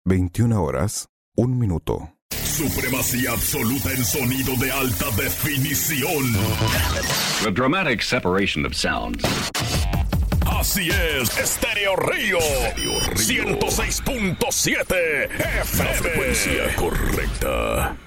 21 horas, 1 minuto. Supremacía absoluta en sonido de alta definición. The dramatic separation of sounds. Así es, Estéreo Río. 106.7 FM. Frecuencia correcta.